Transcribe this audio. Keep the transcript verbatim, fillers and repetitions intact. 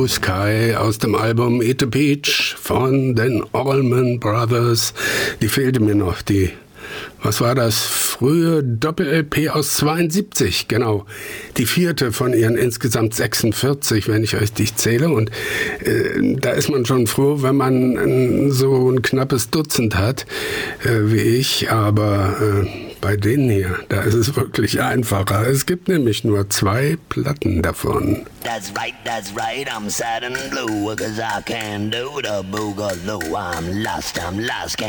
Sky aus dem Album Eat the Peach von den Allman Brothers. Die fehlte mir noch, die, was war das, frühe Doppel-L P aus zweiundsiebzig, genau. Die vierte von ihren insgesamt sechsundvierzig, wenn ich richtig zähle. Und äh, da ist man schon froh, wenn man äh, so ein knappes Dutzend hat, äh, wie ich. Aber äh, bei denen hier, da ist es wirklich einfacher. Es gibt nämlich nur zwei Platten davon. That's right, that's right, I'm sad and blue, cause I can't do the boogaloo. I'm lost, I'm lost, can't